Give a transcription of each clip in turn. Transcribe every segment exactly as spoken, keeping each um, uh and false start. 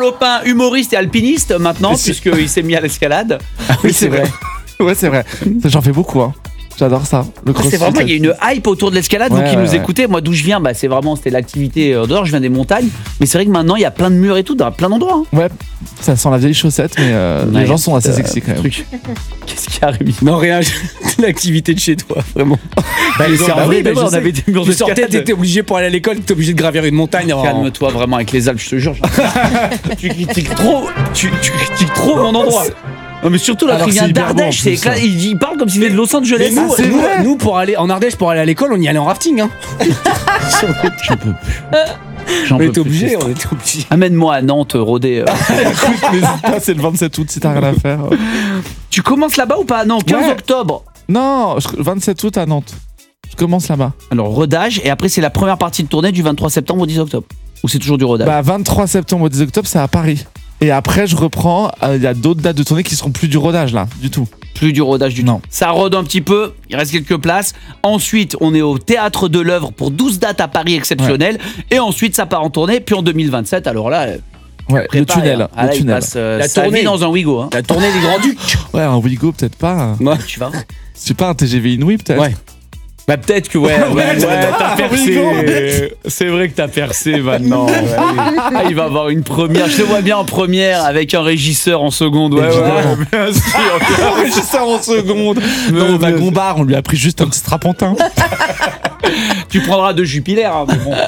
copain humoriste et alpiniste maintenant, puisqu'il s'est mis à l'escalade. Ah oui, c'est vrai. Ouais, c'est vrai. J'en fais beaucoup, hein. J'adore ça. Le c'est vraiment, il y a une hype autour de l'escalade. Ouais, vous qui ouais, nous ouais. écoutez, moi d'où je viens, bah, c'est vraiment, c'était l'activité euh, dehors. Je viens des montagnes, mais c'est vrai que maintenant il y a plein de murs et tout, dans plein d'endroits. Hein. Ouais, ça sent la vieille chaussette, mais euh, ouais, les gens sont assez euh, sexy quand même. Truc. Qu'est-ce qu'il y a, Rémi? Non, rien. L'activité de chez toi, vraiment. Bah, c'est bah, vrai, bah, on avait des murs tu d'escalade. sortais, t'étais obligé pour aller à l'école, t'étais obligé de gravir une montagne. En... Calme-toi vraiment avec les Alpes, je te jure. tu critiques trop, tu, tu critiques trop mon endroit. Non mais surtout là, il vient d'Ardèche, bon, c'est éclat, il, il parle comme s'il venait de Los Angeles. Nous, ah, nous, nous, pour aller en Ardèche, pour aller à l'école, on y allait en rafting. Hein. J'en peux plus. J'en on peux était plus. obligé, on était obligé. Amène-moi à Nantes, rôder. Euh. Écoute, n'hésite pas, c'est le vingt-sept août si t'as rien à faire. Tu commences là-bas ou pas? Non, quinze octobre. Non, vingt-sept août à Nantes. Je commence là-bas. Alors rodage, et après c'est la première partie de tournée du vingt-trois septembre au dix octobre. Ou c'est toujours du rodage? Bah vingt-trois septembre au dix octobre, c'est à Paris. Et après, je reprends. Il euh, y a d'autres dates de tournée qui seront plus du rodage là, du tout. Plus du rodage du non. tout. Ça rôde un petit peu. Il reste quelques places. Ensuite, on est au Théâtre de l'Œuvre pour douze dates à Paris exceptionnelles. Ouais. Et ensuite, ça part en tournée. Puis en deux mille vingt-sept, alors là, ouais, le tunnel. Ah, là, le tunnel. Passe, euh, la tournée dans un Ouigo. Hein. La tournée des Grands Ducs. Ouais, un Ouigo peut-être pas. Ouais, tu vas. C'est pas un T G V Inouï peut-être. Ouais. Bah peut-être que ouais, ouais, ouais, ouais t'as percé. C'est vrai que t'as percé maintenant. Ouais. Ah, il va avoir une première. Je te vois bien en première avec un régisseur en seconde. Ouais, ouais, bien sûr. Un régisseur en seconde. Non, au wagon bar, on lui a pris juste un petit strapontin. Tu prendras deux Jupiler. Hein, mais bon.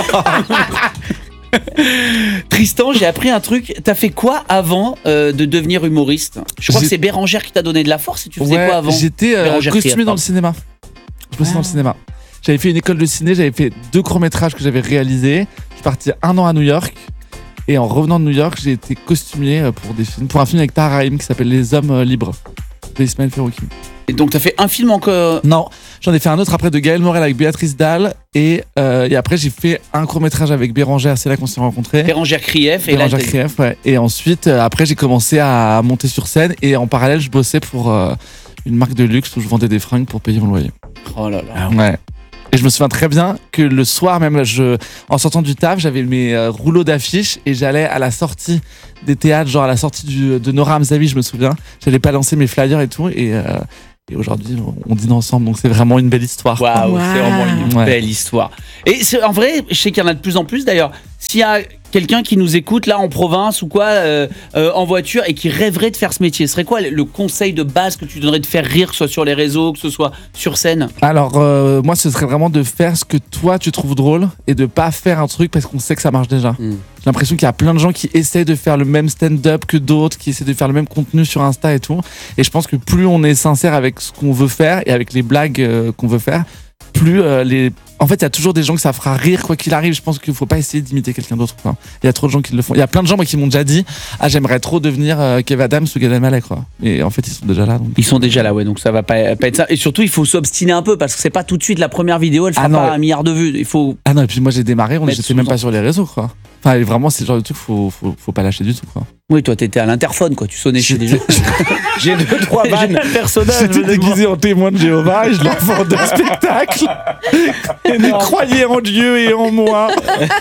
Tristan, j'ai appris un truc. T'as fait quoi avant euh, de devenir humoriste? Je crois j'ai... que c'est Bérangère qui t'a donné de la force. Et tu faisais ouais, quoi avant? J'étais euh, costumé dans le cinéma. Je bossais ah. dans le cinéma. J'avais fait une école de ciné, j'avais fait deux courts-métrages que j'avais réalisés. Je suis parti un an à New York. Et en revenant de New York, j'ai été costumier pour des films, pour un film avec Tahar Rahim qui s'appelle Les Hommes Libres de Ismaël Ferroki. Et donc t'as fait un film encore? Non, j'en ai fait un autre après de Gaël Morel avec Béatrice Dalle. Et, euh, et après j'ai fait un court-métrage avec Bérangère, c'est là qu'on s'est rencontrés. Bérangère Krief. Et Bérangère Krief, ouais. Et ensuite, euh, après j'ai commencé à monter sur scène. Et en parallèle, je bossais pour euh, une marque de luxe où je vendais des fringues pour payer mon loyer. Oh là là. Ah ouais. Et je me souviens très bien que le soir même, je, en sortant du taf, j'avais mes euh, rouleaux d'affiches et j'allais à la sortie des théâtres, genre à la sortie du, de Nora Hamzavi, je me souviens. J'allais balancer mes flyers et tout. Et, euh, et aujourd'hui, on dîne ensemble. Donc c'est vraiment une belle histoire. Waouh, wow. C'est vraiment une ouais. belle histoire. Et c'est, en vrai, je sais qu'il y en a de plus en plus d'ailleurs. S'il y a quelqu'un qui nous écoute là en province ou quoi, euh, euh, en voiture et qui rêverait de faire ce métier, ce serait quoi le conseil de base que tu donnerais de faire rire, que ce soit sur les réseaux, que ce soit sur scène? Alors euh, moi ce serait vraiment de faire ce que toi tu trouves drôle et de pas faire un truc parce qu'on sait que ça marche déjà. Mm. J'ai l'impression qu'il y a plein de gens qui essaient de faire le même stand-up que d'autres, qui essaient de faire le même contenu sur Insta et tout. Et je pense que plus on est sincère avec ce qu'on veut faire et avec les blagues euh, qu'on veut faire, plus euh, les... En fait, il y a toujours des gens que ça fera rire quoi qu'il arrive. Je pense qu'il faut pas essayer d'imiter quelqu'un d'autre. Il y a trop de gens qui le font. Il y a plein de gens moi, qui m'ont déjà dit « Ah, j'aimerais trop devenir euh, Kev Adams ou Gad Elmaleh, quoi. » Et en fait, ils sont déjà là. Donc... Ils sont déjà là, ouais. Donc ça va pas, pas être ça. Et surtout, il faut s'obstiner un peu parce que c'est pas tout de suite la première vidéo. Elle fera ah non, pas un milliard de vues. Il faut... Ah non, et puis moi, j'ai démarré. On j'étais même pas sur les réseaux, quoi. Enfin, vraiment, c'est le genre de truc, faut, faut, faut pas lâcher du tout, quoi. Oui, toi, t'étais à l'interphone, quoi. Tu sonnais chez des gens. J'ai deux, trois vannes. J'étais déguisé en témoin de Jéhovah et je leur vendais un spectacle. Croyez en Dieu et en moi.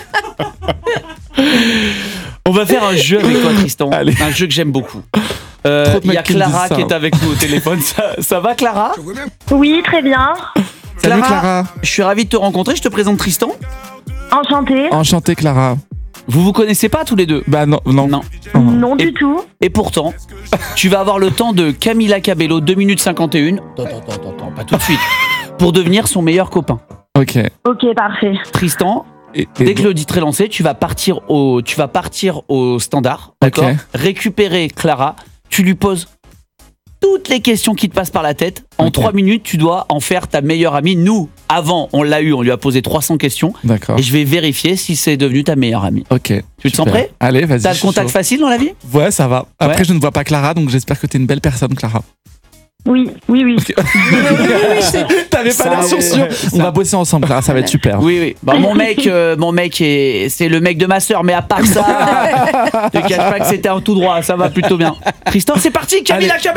On va faire un jeu avec toi, Tristan. Allez. Un jeu que j'aime beaucoup. Il euh, y a Clara qui est avec nous au téléphone. Ça, ça va, Clara? Oui, très bien. Salut, Clara, Clara. Je suis ravi de te rencontrer. Je te présente Tristan. Enchantée. Enchantée, Clara. Vous vous connaissez pas tous les deux? Bah non, non. Non, non et, du tout. Et pourtant, tu vas avoir le temps de Camila Cabello, deux minutes cinquante et une. Attends, attends, attends, attends, pas tout de suite. Pour devenir son meilleur copain. Ok. Ok, parfait. Tristan, et, et dès que le titre est lancé, tu vas partir au, tu vas partir au standard, d'accord? Okay. Récupérer Clara, tu lui poses toutes les questions qui te passent par la tête. En trois okay. minutes, tu dois en faire ta meilleure amie. Nous, avant, on l'a eu, on lui a posé trois cents questions. D'accord. Et je vais vérifier si c'est devenu ta meilleure amie. Ok. Tu super. te sens prêt? Allez, vas-y. T'as le contact facile dans la vie? Ouais, ça va. Après, ouais. je ne vois pas Clara, donc j'espère que t'es une belle personne, Clara. Oui, oui, oui. Okay. T'avais pas l'air sûr, sûr. On va bosser ensemble, Clara, ça va être super. Oui, oui. Bah, mon mec, euh, mon mec est, c'est le mec de ma sœur, mais à part ça, je te cache pas que c'était un tout droit, ça va plutôt bien. Tristan, c'est parti, Camila Cabello.